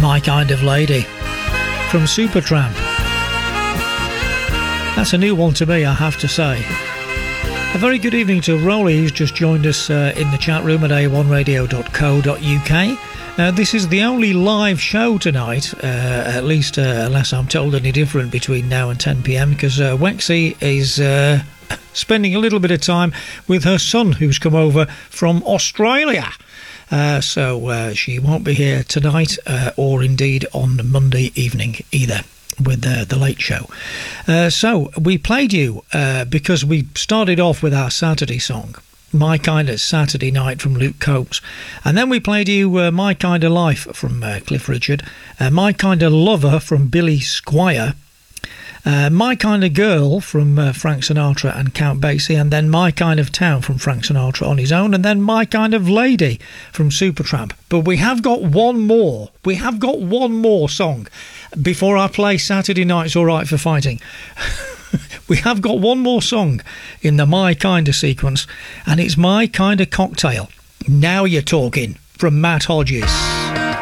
My Kind of Lady from Supertramp. That's a new one to me, I have to say. A very good evening to Rolly, who's just joined us in the chat room at a1radio.co.uk. This is the only live show tonight, at least unless I'm told any different, between now and 10 p.m, because Wexy is spending a little bit of time with her son, who's come over from Australia. So she won't be here tonight or indeed on Monday evening either with the Late Show. So we played you because we started off with our Saturday song, My Kind of Saturday Night from Luke Combs, and then we played you My Kind of Life from Cliff Richard, My Kind of Lover from Billy Squire, My Kind of Girl from Frank Sinatra and Count Basie, and then My Kind of Town from Frank Sinatra on his own, and then My Kind of Lady from Supertramp. But we have got one more. We have got one more song before I play Saturday Night's All Right for Fighting. We have got one more song in the My Kind of sequence, and it's My Kind of Cocktail. Now You're Talking from Matt Hodges.